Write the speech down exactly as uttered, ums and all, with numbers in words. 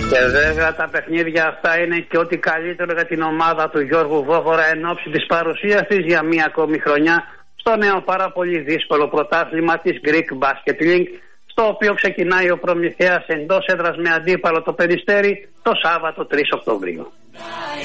Και βέβαια τα παιχνίδια αυτά είναι και ό,τι καλύτερο για την ομάδα του Γιώργου Βόβορα εν ώψη της παρουσίας της για μία ακόμη χρονιά στο νέο πάρα πολύ δύσκολο πρωτάθλημα της Greek Basket League, στο οποίο ξεκινάει ο Προμηθέας εντός έδρας με αντίπαλο το Περιστέρι το Σάββατο τρεις Οκτωβρίου.